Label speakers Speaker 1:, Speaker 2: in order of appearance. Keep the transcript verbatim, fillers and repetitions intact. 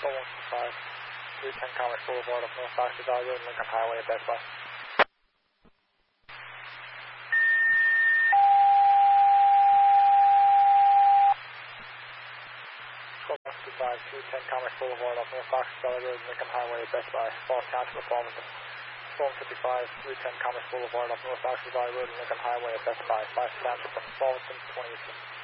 Speaker 1: four one five, three ten Commerce Boulevard up North Oxford Valley Road, Lincoln Highway at Best Buy. four one five, three ten Commerce Boulevard up North Oxford Valley Road, Lincoln Highway at Best Buy. Falls Township of Farmington. four one five, three ten Commerce Boulevard up North Oxford Valley Road, Lincoln Highway at Best Buy. five Township of Farmington, twenty eighteen.